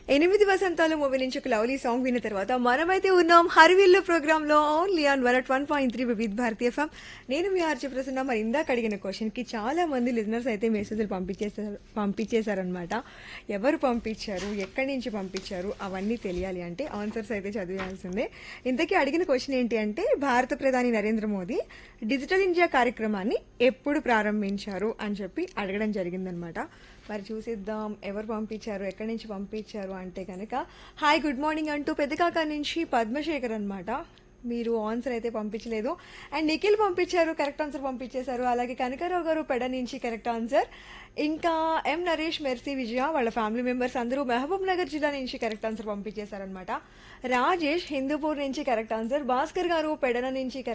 ఎనిమిది వసంతాలు మూవీ నుంచి ఒక లవ్లీ సాంగ్ విన్న తర్వాత మనమైతే ఉన్నాం హరివిల్లు ప్రోగ్రామ్ లో ఓన్లీ ఆన్ 101.3 వివిధ భారతీయ ఎఫ్ఎం. నేను మీ ఆర్జే ప్రసన్న. మరి ఇందాక అడిగిన క్వశ్చన్ కి చాలా మంది లిజనర్స్ అయితే మెసేజ్లు పంపించేశారనమాట. ఎవరు పంపించారు, ఎక్కడి నుంచి పంపించారు అవన్నీ తెలియాలి అంటే ఆన్సర్స్ అయితే చదివాల్సిందే. ఇంతకీ అడిగిన క్వశ్చన్ ఏంటి అంటే భారత ప్రధాని నరేంద్ర మోదీ డిజిటల్ ఇండియా కార్యక్రమాన్ని ఎప్పుడు ప్రారంభించారు అని చెప్పి అడగడం జరిగిందనమాట. మరి చూసిద్దాం ఎవరు పంపించారు, ఎక్కడి నుంచి పంపించారు అంటే కనుక హాయ్ గుడ్ మార్నింగ్ అంటూ పెద్దకాక నుంచి పద్మశేఖర్ అనమాట. మీరు ఆన్సర్ అయితే పంపించలేదు. అండ్ నిఖిల్ పంపించారు, కరెక్ట్ ఆన్సర్ పంపించేశారు. అలాగే కనకారావు గారు పెడ నుంచి కరెక్ట్ ఆన్సర్. ఇంకా ఎం నరేష్, మెర్సీ, విజయ వాళ్ళ ఫ్యామిలీ మెంబర్స్ అందరూ మహబూబ్ నగర్ జిల్లా నుంచి కరెక్ట్ ఆన్సర్ పంపించేశారనమాట. రాజేష్ హిందూపూర్ నుంచి కరెక్ట్ ఆన్సర్. భాస్కర్ గారు పెడన నుంచి